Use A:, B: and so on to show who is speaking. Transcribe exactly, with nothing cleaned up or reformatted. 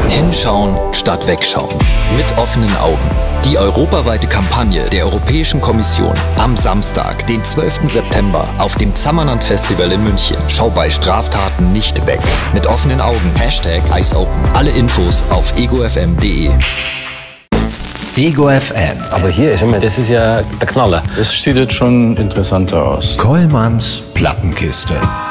A: Hinschauen statt wegschauen. Mit offenen Augen. Die europaweite Kampagne der Europäischen Kommission. Am Samstag, den zwölften September, auf dem Zammerland Festival in München. Schau bei Straftaten nicht weg. Mit offenen Augen. Hashtag EyesOpen. Alle Infos auf ego f m punkt d e.
B: Ego F M.
C: Aber hier, schau mal, das ist ja der Knaller.
D: Das sieht jetzt schon interessanter aus.
B: Kollmanns Plattenkiste.